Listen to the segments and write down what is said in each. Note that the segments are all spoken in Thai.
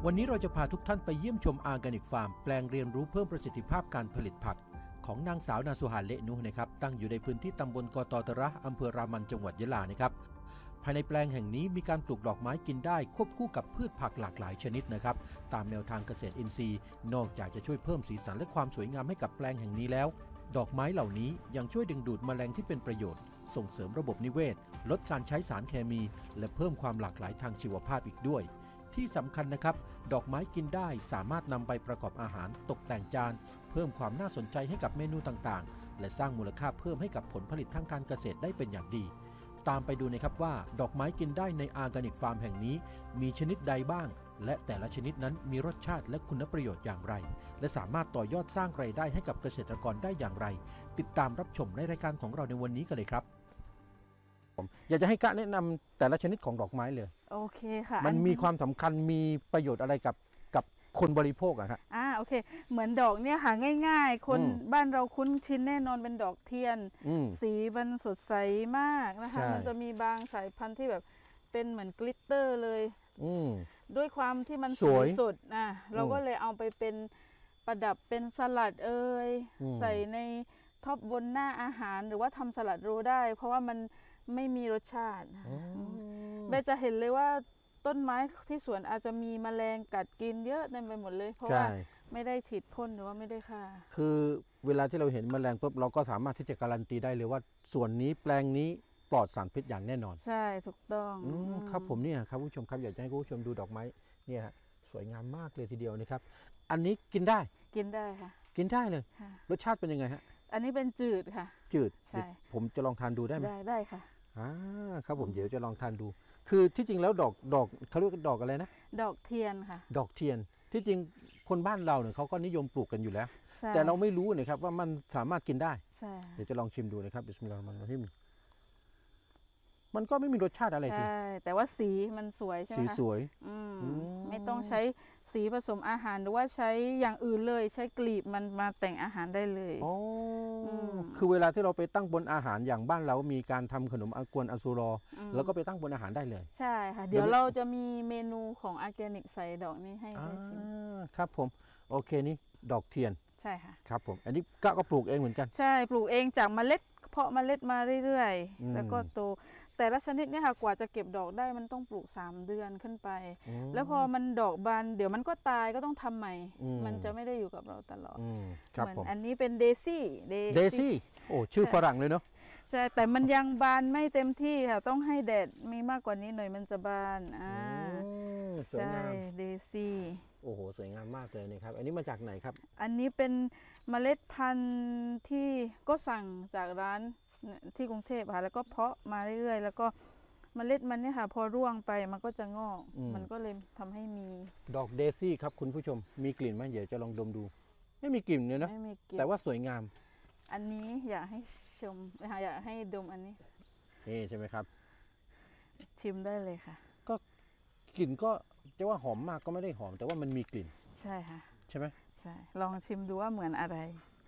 วันนี้เราจะพาทุกท่านไปเยี่ยมชมออร์แกนิกฟาร์มแปลงเรียนรู้เพิ่มประสิทธิภาพการผลิตผักของนางสาวนาสุฮาเลนุนะครับตั้งอยู่ในพื้นที่ตำบลกอตอตระอำเภอรามันจังหวัดยะลานะครับภายในแปลงแห่งนี้มีการปลูกดอกไม้กินได้ควบคู่กับพืชผักหลากหลายชนิดนะครับตามแนวทางเกษตรอินทรีย์นอกจากจะช่วยเพิ่มสีสันและความสวยงามให้กับแปลงแห่งนี้แล้วดอกไม้เหล่านี้ยังช่วยดึงดูดแมลงที่เป็นประโยชน์ส่งเสริมระบบนิเวศลดการใช้สารเคมีและเพิ่มความหลากหลายทางชีวภาพอีกด้วยที่สำคัญนะครับดอกไม้กินได้สามารถนำไปประกอบอาหารตกแต่งจานเพิ่มความน่าสนใจให้กับเมนูต่างๆและสร้างมูลค่าเพิ่มให้กับผลผลิตทางการเกษตรได้เป็นอย่างดีตามไปดูนะครับว่าดอกไม้กินได้ในออร์แกนิกฟาร์มแห่งนี้มีชนิดใดบ้างและแต่ละชนิดนั้นมีรสชาติและคุณประโยชน์อย่างไรและสามารถต่อยอดสร้างรายได้ให้กับเกษตรกรได้อย่างไรติดตามรับชมในรายการของเราในวันนี้กันเลยครับอยากจะให้กะแนะนำแต่ละชนิดของดอกไม้เลยโอเคค่ะมันมีความสำคัญมีประโยชน์อะไรกับคนบริโภคอะครับโอเคเหมือนดอกเนี่ยค่ะง่ายๆคนบ้านเราคุ้นชินแน่นอนเป็นดอกเทียนสีมันสดใสมากนะคะมันจะมีบางสายพันธุ์ที่แบบเป็นเหมือนกลิตเตอร์เลยด้วยความที่มันสีสดเราก็เลยเอาไปเป็นประดับเป็นสลัดใส่ในท็อปบนหน้าอาหารหรือว่าทำสลัดโรได้เพราะว่ามันไม่มีรสชาติเบจะเห็นเลยว่าต้นไม้ที่สวนอาจจะมีแมลงกัดกินเยอะเต็มไปหมดเลยเพราะว่าไม่ได้ฉีดพ่นหรือว่าไม่ได้ฆ่าคือเวลาที่เราเห็นแมลงปุ๊บเราก็สามารถที่จะการันตีได้เลยว่าส่วนนี้แปลงนี้ปลอดสารพิษอย่างแน่นอนใช่ถูกต้องครับผมเนี่ยครับผู้ชมครับอยากจะให้ผู้ชมดูดอกไม้เนี่ยสวยงามมากเลยทีเดียวนะครับอันนี้กินได้ค่ะกินได้เลยรสชาติเป็นยังไงฮะอันนี้เป็นจืดค่ะจืดใช่ผมจะลองทานดูได้ไหมได้ค่ะครับผมเดี๋ยวจะลองทานดูคือที่จริงแล้วดอกเขาเรียกดอกอะไรนะดอกเทียนค่ะดอกเทียนที่จริงคนบ้านเราเนี่ยเขาก็นิยมปลูกกันอยู่แล้วแต่เราไม่รู้นะครับว่ามันสามารถกินได้เดี๋ยวจะลองชิมดูนะครับบิสมิลลาฮิรเราะห์มานิรเราะฮีมมันก็ไม่มีรสชาติอะไรใช่แต่ว่าสีมันสวยใช่ไหมสีสวยไม่ต้องใช้สีผสมอาหารหรือว่าใช้อย่างอื่นเลยใช้กลีบมันมาแต่งอาหารได้เลยคือเวลาที่เราไปตั้งบนอาหารอย่างบ้านเรามีการทำขนมอากวนอัซูรอแล้วก็ไปตั้งบนอาหารได้เลยใช่ค่ะเดี๋ยวเราจะมีเมนูของออร์แกนิกใส่ดอกนี้ให้ได้ชิมครับผมโอเคนี่ดอกเทียนใช่ค่ะครับผมอันนี้ก็ปลูกเองเหมือนกันใช่ปลูกเองจากเมล็ดเพาะเมล็ดมาเรื่อยๆแล้วก็โตแต่ละชนิดเนี่ยค่ะกว่าจะเก็บดอกได้มันต้องปลูก3 เดือนขึ้นไปแล้วพอมันดอกบานเดี๋ยวมันก็ตายก็ต้องทำใหม่มันจะไม่ได้อยู่กับเราตลอดเหมือนอันนี้เป็นเดซี่โอ้ชื่อฝรั่งเลยเนาะใช่แต่มันยังบานไม่เต็มที่ค่ะต้องให้แดดมีมากกว่านี้หน่อยมันจะบานสวยงามเดซี่โอ้โหสวยงามมากเลยนะครับอันนี้มาจากไหนครับอันนี้เป็นเมล็ดพันธุ์ที่ก็สั่งจากร้านที่กรุงเทพค่ะแล้วก็เพาะมาเรื่อยๆแล้วก็เมล็ดมันเนี่ยค่ะพอร่วงไปมันก็จะงอกมันก็เลยทำให้มีดอกเดซี่ครับคุณผู้ชมมีกลิ่นไหมเดี๋ยวจะลองดมดูไม่มีกลิ่นเลยนะแต่ว่าสวยงามอันนี้อยากให้ชมอยากให้ดมอันนี้นี่ใช่ไหมครับชิมได้เลยค่ะก็กลิ่นก็จะว่าหอมมากก็ไม่ได้หอมแต่ว่ามันมีกลิ่นใช่ค่ะใช่ไหมใช่ลองชิมดูว่าเหมือนอะไร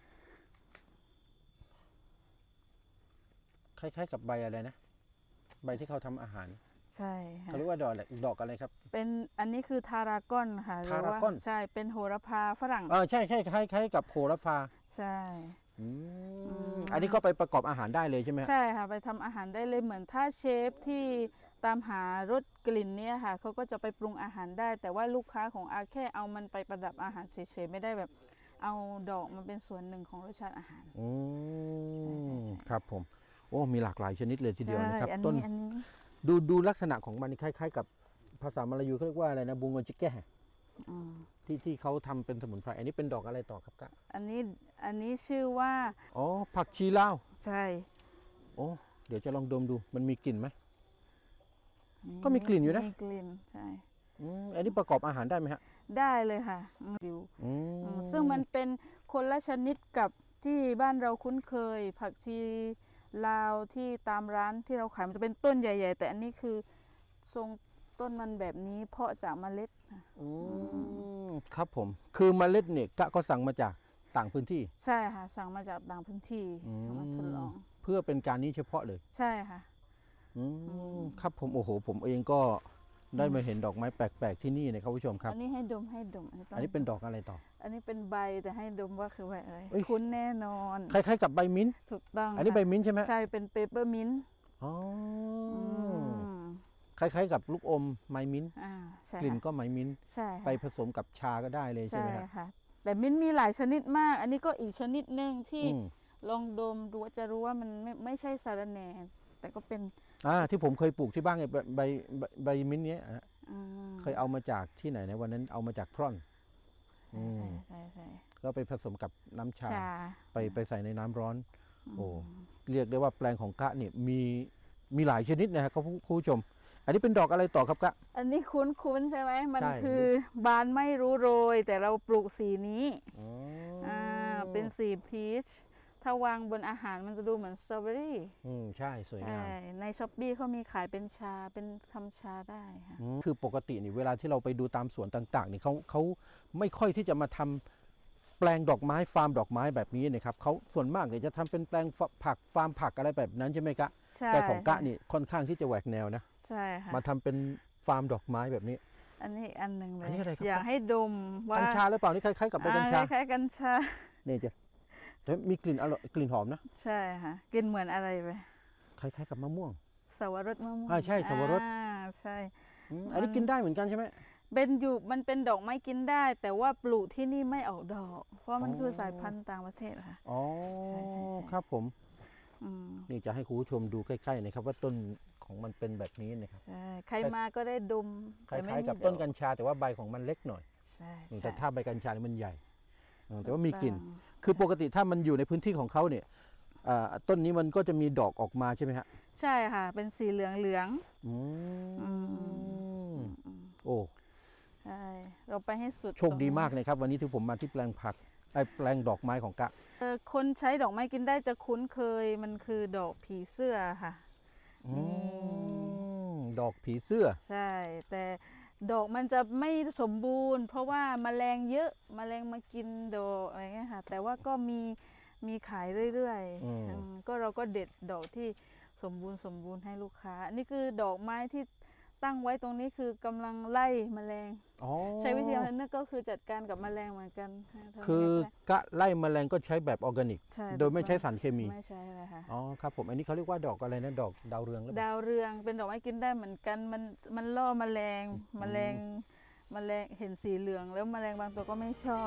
คล้ายๆกับใบอะไรนะใบที่เขาทำอาหารใช่เขาเรียกว่าดอกอะไรครับเป็นอันนี้คือทารากอนค่ะทารากอนใช่เป็นโหระพาฝรั่งใช่คล้ายๆกับโหระพาใช่อันนี้ก็ไปประกอบอาหารได้เลยใช่ไหมใช่ค่ะไปทำอาหารได้เลยเหมือนถ้าเชฟที่ตามหารสกลิ่นเนี่ยค่ะเขาก็จะไปปรุงอาหารได้แต่ว่าลูกค้าของอาแค่เอามันไปประดับอาหารเฉยๆไม่ได้แบบเอาดอกมันเป็นส่วนหนึ่งของรสชาติอาหารครับผมโอ้มีหลากหลายชนิดเลยทีเดียวนะครับต้นดูลักษณะของมันคล้ายๆกับภาษามลายูเขาเรียกว่าอะไรนะบุงกจิกแก่ที่เขาทำเป็นสมุนไพรอันนี้เป็นดอกอะไรต่อครับกะอันนี้ชื่อว่าผักชีลาวใช่เดี๋ยวจะลองดมดูมันมีกลิ่นไหมก็มีกลิ่นอยู่นะมีกลิ่นใช่อันนี้ประกอบอาหารได้ไหมฮะได้เลยค่ะซึ่งมันเป็นคนละชนิดกับที่บ้านเราคุ้นเคยผักชีลาวที่ตามร้านที่เราขายมันจะเป็นต้นใหญ่ๆแต่อันนี้คือทรงต้นมันแบบนี้เพาะจากเมล็ดครับผมคือเมล็ดเนี่ยก็สั่งมาจากต่างพื้นที่ใช่ค่ะสั่งมาจากต่างพื้นที่มาทดลองเพื่อเป็นการนี้เฉพาะเลยใช่ค่ะครับผมโอ้โหผมเองก็ได้มาเห็นดอกไม้แปลกๆที่นี่นะครับผู้ชมครับอันนี้ให้ดมอันนี้เป็นดอกอะไรต่ออันนี้เป็นใบแต่ให้ดมว่าคือใบอะไรเอ้ยคุ้นแน่นอนคล้ายๆกับใบมิ้นท์ถูกต้องอันนี้ใบค่ะมิ้นท์ใช่ไหมใช่เป็นเปเปอร์มินต์อ๋อมคล้ายๆกับลูกอมไม้มิ้นท์ใช่กลิ่นค่ะก็ไม้มิ้นท์ใช่ค่ะไปผสมกับชาก็ได้เลยใช่ใช่ไหมครับค่ะ แต่มิ้นท์มีหลายชนิดมาก อันนี้ก็อีกชนิดหนึ่งที่อืมลองดมดูว่าจะรู้ว่ามันไม่ใช่สาระแหน่แต่ก็เป็นที่ผมเคยปลูกที่บ้านไงใบมิ้นท์เนี้ยอืมเคยเอามาจากที่ไหนนะวันนั้นเอามาจากพร่อน อืมใช่ก็ไปผสมกับน้ำชาชาไปใส่ในน้ำร้อน โอ้มเรียกได้ว่าแปลงของกะเนี่ยมีหลายชนิดนะครับคุณผู้ชม อันนี้เป็นดอกอะไรต่อครับกะอันนี้คุ้นใช่ไหมมันใช่คือบานไม่รู้โรย แต่เราปลูกสีนี้อ๋อเป็นสีพีช ถ้าวางบนอาหารมันจะดูเหมือนสตรอเบอรี่ใช่สวยงามในช้อปปี้เขามีขายเป็นชา เป็นทำชาได้ค่ะคือปกตินี่เวลาที่เราไปดูตามสวนต่างๆนี่เขาไม่ค่อยที่จะมาทำแปลงดอกไม้ฟาร์มดอกไม้แบบนี้นะครับเขาส่วนมากเนี่ยจะทำเป็นแปลงผักฟาร์มผักอะไรแบบนั้นใช่ไหมกะใช่แต่ของกะนี่ค่อนข้างที่จะแหวกแนวนะใช่ค่ะมาทำเป็นฟาร์มดอกไม้แบบนี้อันนี้อีกอันหนึ่งเลอัยนนี้อะไรครับอยากให้ดมว่ากัญชาหรือเปล่านี่คล้ายๆกับใบกัญชาคล้ายๆกัญชานี่จะแต่มีกลิ่นอร่อยกลิ่นหอมนะใช่ค่ะ กินเหมือนอะไรไปคล้ายๆกับมะม่วงสวรสมะม่วงใช่สวรสใช่อันนี้กินได้เหมือนกันใช่ไหมมันเป็นดอกไม้กินได้ แต่ว่าปลูกที่นี่ไม่ออกดอก เพราะมันอ๋อคือสายพันธุ์ต่างประเทศค่ะอ๋อใช่ครับผมอืมนี่จะให้คุณผู้ชมดูใกล้ๆนะครับว่าต้นของมันเป็นแบบนี้นะครับใช่ใครมาก็ได้ดมคแต่ไม่ล้ายมีๆกับดอต้นกัญชาแต่ว่าใบของมันเล็กหน่อยใช่แต่ถ้าใบกัญชานี่มันใหญ่แต่ว่ามีกลิ่นถูต้องคือปกติถ้ามันอยู่ในพื้นที่ของเขาเนี่ยต้นนี้มันก็จะมีดอกออกมาใช่ไหมฮะใช่ค่ะ เป็นสีเหลืองอืมๆโอ้ใช่เราไปให้สุดโชคดีมากเลยครับ วันนี้ที่ผมมาที่แปลงผักแปลงดอกไม้ของกะคนใช้ดอกไม้กินได้จะคุ้นเคยมันคือดอกผีเสื้อค่ะดอกผีเสื้อใช่ แต่ดอกมันจะไม่สมบูรณ์ เพราะว่าแมลงเยอะแมลงมากินดอกอะไรเงี้ยค่ะ แต่ว่าก็มีขายเรื่อยๆก็เราก็เด็ดดอกที่สมบูรณ์ให้ลูกค้าอันนี้คือดอกไม้ที่ตั้งไว้ตรงนี้คือกำลังไล่แมลง ใช้วิธีนั้นก็คือจัดการกับแมลงเหมือนกันคือกะไล่แมลงก็ใช้แบบออร์แกนิกใช่โดยไม่ใช้สารเคมีไม่ใช่เลยค่ะอ๋อครับผมอันนี้เขาเรียกว่าดอกอะไรนะดอกดาวเรืองหรือเปล่าดาวเรืองเป็นดอกไม้กินได้เหมือนกันมันล่อแมลงเห็นสีเหลืองแล้วแมลงบางตัวก็ไม่ชอบ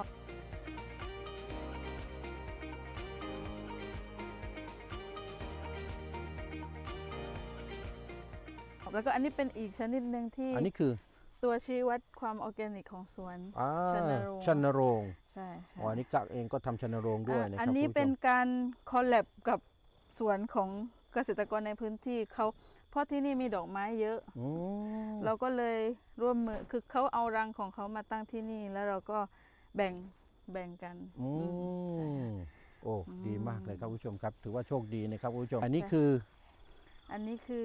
แล้วก็อันนี้เป็นอีกชนิดหนึ่งที่อันนี้คือตัวชี้วัดความออร์แกนิกของสวน ชนโรงชนโรงใช่อ๋ออันนี้กะเองก็ทำชนโรงด้วยนะครับอันนี้คุณผู้ชมเป็นการคอลแลบกับสวนของเกษตรกรในพื้นที่เขาเพราะที่นี่มีดอกไม้เยอะอืมเราก็เลยร่วมมือคือเขาเอารังของเขามาตั้งที่นี่แล้วเราก็แบ่งกัน ใช่ค่ะโอ้ดีมากเลยครับคุณผู้ชมครับ ถือว่าโชคดีนะครับคุณผู้ชม อันนี้ใช่คืออันนี้คือ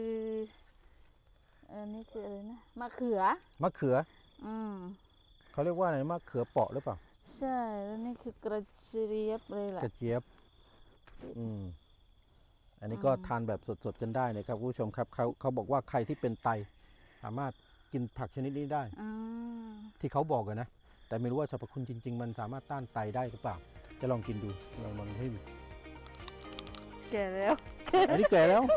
อะไรนะมะเขือมะเขืออืมเขาเรียกว่าอะไรมะเขือเปาะหรือเปล่าใช่แล้วนี่คือกระเจี๊ยบเลยแหละกระเจี๊ยบอันนี้ก็ทานแบบสดๆกันได้นะครับคุณผู้ชมครับเขาบอกว่าใครที่เป็นไตสามารถกินผักชนิดนี้ได้อ่าที่เขาบอกกันนะ แต่ไม่รู้ว่าสรรพคุณจริง ๆ มันสามารถต้านไตได้หรือเปล่า จะลองกินดูลองให้ดูแก่แล้วอันนี้แก่แล้ว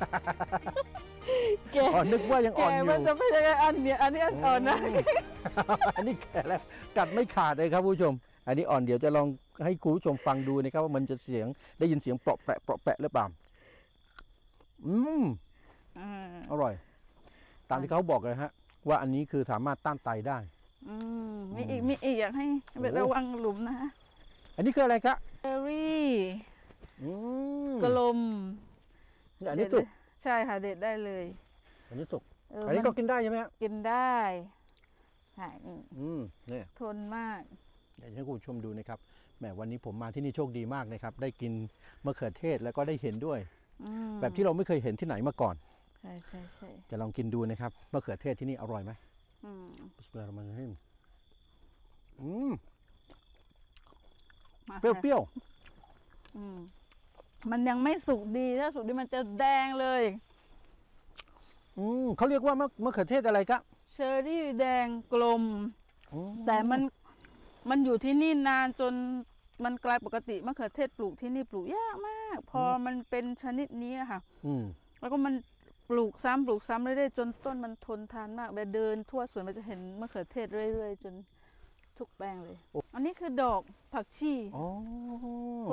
แก่อ๋อนึกว่ายังอ่อนแก่อยู่มันจะเป็นยังไงอันเนี้ยอันนี้อ่อนนะอันนี้แก่แล้วกัดไม่ขาดเลยครับผู้ชม อันนี้อ่อนเดี๋ยวจะลองให้คุณผู้ชมฟังดูนะครับว่ามันจะได้ยินเสียงเปราะแปะหรือเปล่าอร่อย ตามที่เขาบอกเลยฮะ ว่าอันนี้คือสามารถต้านไตได้มีอีกอยากให้โอ้ระวังหลุมนะอันนี้คืออะไรครับเบอร์รี่ กลมอันนี้สุกใช่ค่ะเด็ดได้เลยอันนี้สุกเอันนี้ก็กินได้ใช่ไหมฮะกินได้ใช่นี่เนี่ยทนมากอยากให้คุณผู้ชมดูนะครับแหมวันนี้ผมมาที่นี่โชคดีมากนะครับ ได้กินมะเขือเทศแล้วก็ได้เห็นด้วย แบบที่เราไม่เคยเห็นที่ไหนมาก่อนใช่จะลองกินดูนะครับมะเขือเทศที่นี่อร่อยไหมอืมบิสมิลลาฮิรเราะห์มานิรเราะฮีมมาเปรี้ยวอืมมันยังไม่สุกดีถ้าสุกดีมันจะแดงเลยเขาเรียกว่ามะเขือเทศอะไรกะเชอรี่แดงกลมแต่มันอยู่ที่นี่นานจนมันกลายปกติมะเขือเทศปลูกที่นี่ปลูกยากมากพอมันเป็นชนิดนี้ค่ะแล้วก็มันปลูกซ้ำเรื่อยๆจนต้นมันทนทานมากแบบเดินทั่วสวนมันจะเห็นมะเขือเทศเรื่อยๆจนทุกแปลงเลยอันนี้คือดอกผักชี